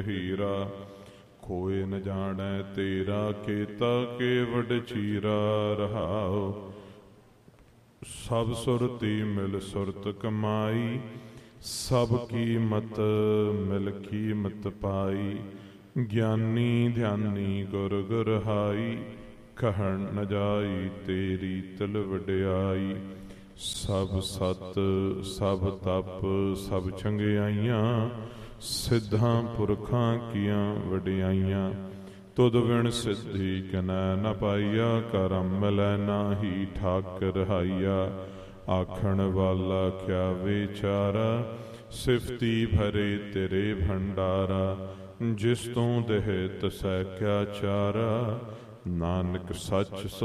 ਹੀਰਾ। ਕੋਇ ਨ ਜਾਣੈ ਤੇਰਾ ਕੀਤਾ ਕੇਵਡ ਚੀਰਾ। ਰਹਾਉ ਸਭ ਸੁਰਤੀ ਮਿਲ ਸੁਰਤ ਕਮਾਈ। ਸਭ ਕੀਮਤ ਮਿਲ ਕੀਮਤ ਪਾਈ। ਗਿਆਨੀ ਧਿਆਨੀ ਗੁਰ ਗੁਰਹਾਈ। ਕਹਿਣ ਨ ਜਾਈ ਤੇਰੀ ਤਿਲ ਵਡਿਆਈ। ਸਭ ਸਤ ਸਭ ਤਪ ਸਭ ਚੰਗਿਆਈਆਂ। ਸਿੱਧਾਂ ਪੁਰਖਾਂ ਕੀਆਂ ਵਡਿਆਈਆਂ। ਤੁਧ ਵਿਣ ਸਿੱਧੀ ਕਨੈ ਨ ਪਾਈਆ। ਕਰਮ ਮਿਲੈ ਨਾਹੀ ਠਾਕੁਰ ਹਾਈਆ। ਆਖਣ ਵਾਲਾ ਕਿਆ ਵਿਚਾਰਾ। ਸਿਫਤੀ ਭਰੇ ਤੇਰੇ ਭੰਡਾਰਾ। ਜਿਸ ਤੂੰ ਦੇਹ ਤਸੈ ਕਿਆ ਚਾਰਾ। ਨਾਨਕ ਸੱਚ